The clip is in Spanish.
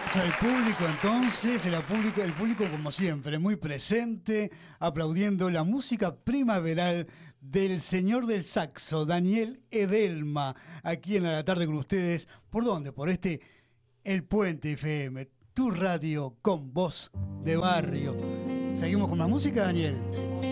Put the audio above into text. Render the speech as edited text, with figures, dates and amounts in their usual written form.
El público entonces, el público como siempre, muy presente, aplaudiendo la música primaveral del señor del saxo, Daniel Edelma, aquí en la tarde con ustedes. ¿Por dónde? Por El Puente FM, tu radio con voz de barrio. ¿Seguimos con más música, Daniel?